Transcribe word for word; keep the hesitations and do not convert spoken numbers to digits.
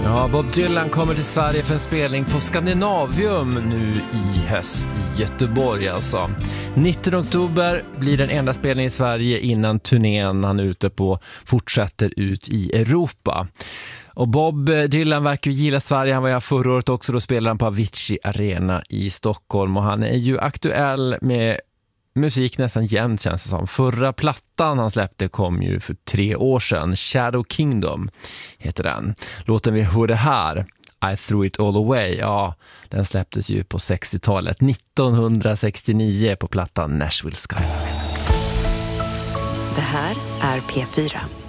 Ja, Bob Dylan kommer till Sverige för en spelning på Skandinavium nu i höst i Göteborg alltså. nittonde oktober blir den enda spelningen i Sverige innan turnén han är ute på fortsätter ut i Europa. Och Bob Dylan verkar ju gilla Sverige. Han var här förra året också, då spelade han på Avicii Arena i Stockholm. Och han är ju aktuell med musik nästan jämt, känns det som. Förra plattan han släppte kom ju för tre år sedan. Shadow Kingdom heter den. Låten vi hörde här, I Threw It All Away, ja, den släpptes ju på sextiotalet. nittonhundrasextionio på plattan Nashville Skyline. Det här är P fyra.